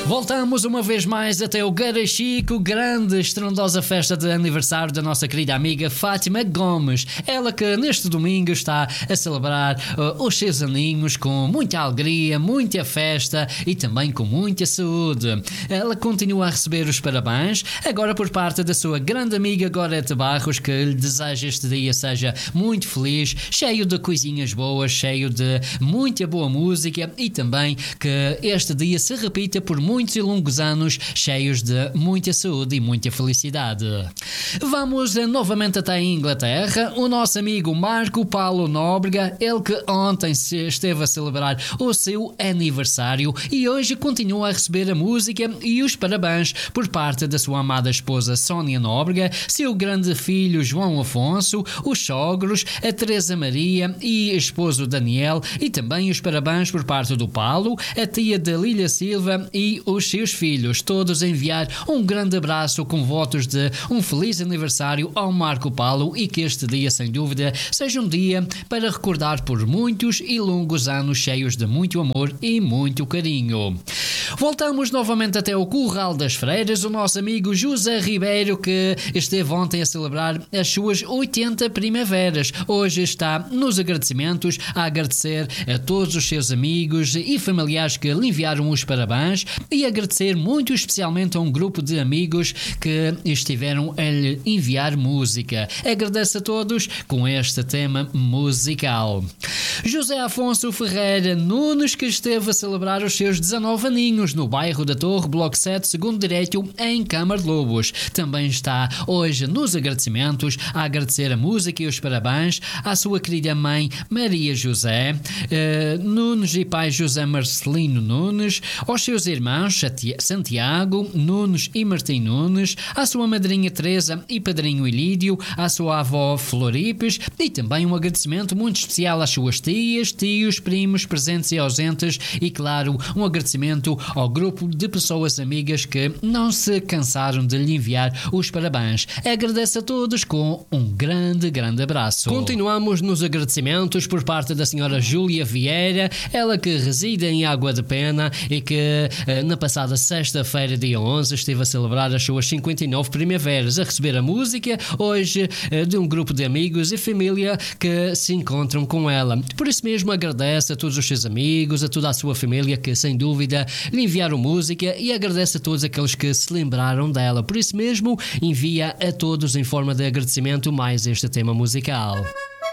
Voltamos uma vez mais até o Garachico, grande estrondosa festa de aniversário da nossa querida amiga Fátima Gomes. Ela que neste domingo está a celebrar os seus aninhos com muita alegria, muita festa e também com muita saúde. Ela continua a receber os parabéns, agora por parte da sua grande amiga Gorete Barros, que lhe deseja este dia seja muito feliz, cheio de coisinhas boas, cheio de muita boa música e também que este dia se repita por muitos e longos anos, cheios de muita saúde e muita felicidade. Vamos novamente até a Inglaterra. O nosso amigo Marco Paulo Nóbrega, ele que ontem esteve a celebrar o seu aniversário e hoje continua a receber a música e os parabéns por parte da sua amada esposa Sónia Nóbrega, seu grande filho João Afonso, os sogros, a Teresa Maria e esposo Daniel, e também os parabéns por parte do Paulo, a tia de Lília Silva e os seus filhos, todos a enviar um grande abraço com votos de um feliz aniversário ao Marco Paulo e que este dia, sem dúvida, seja um dia para recordar por muitos e longos anos cheios de muito amor e muito carinho. Voltamos novamente até o Curral das Freiras, o nosso amigo José Ribeiro, que esteve ontem a celebrar as suas 80 primaveras. Hoje está nos agradecimentos a agradecer a todos os seus amigos e familiares que lhe enviaram os parabéns e agradecer muito especialmente a um grupo de amigos que estiveram a lhe enviar música. Agradeço a todos com este tema musical. José Afonso Ferreira Nunes, que esteve a celebrar os seus 19 aninhos no bairro da Torre, Bloco 7, segundo direito, em Câmara de Lobos. Também está hoje nos agradecimentos a agradecer a música e os parabéns à sua querida mãe Maria José Nunes e pai José Marcelino Nunes, aos seus irmãos Santiago Nunes e Martim Nunes, à sua madrinha Teresa e padrinho Ilídio, à sua avó Floripes e também um agradecimento muito especial às suas tias, tios, primos, presentes e ausentes e, claro, um agradecimento ao grupo de pessoas amigas que não se cansaram de lhe enviar os parabéns. Agradeço a todos com um grande, grande abraço. Continuamos nos agradecimentos por parte da senhora Júlia Vieira, ela que reside em Água de Pena e que na passada sexta-feira, dia 11, esteve a celebrar as suas 59 primaveras, a receber a música hoje de um grupo de amigos e família que se encontram com ela. Por isso mesmo agradece a todos os seus amigos, a toda a sua família que sem dúvida lhe enviaram música e agradece a todos aqueles que se lembraram dela. Por isso mesmo envia a todos em forma de agradecimento mais este tema musical.